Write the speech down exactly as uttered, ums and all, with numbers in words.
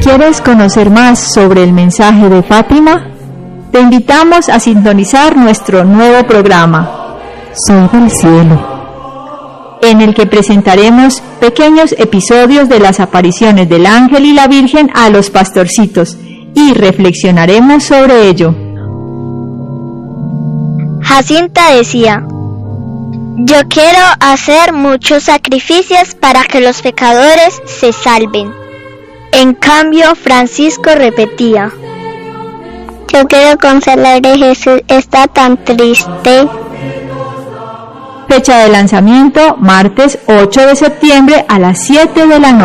¿Quieres conocer más sobre el mensaje de Fátima? Te invitamos a sintonizar nuestro nuevo programa, Soy del Cielo, en el que presentaremos pequeños episodios de las apariciones del ángel y la Virgen a los pastorcitos y reflexionaremos sobre ello. Jacinta decía: yo quiero hacer muchos sacrificios para que los pecadores se salven. En cambio, Francisco repetía: yo quiero consolar a Jesús, está tan triste. Fecha de lanzamiento, martes ocho de septiembre a las siete de la noche.